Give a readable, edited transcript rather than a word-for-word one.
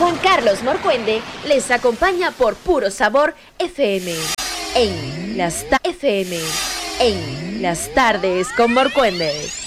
Juan Carlos Morcuende les acompaña por Puro Sabor FM. En las tardes con Morcuende.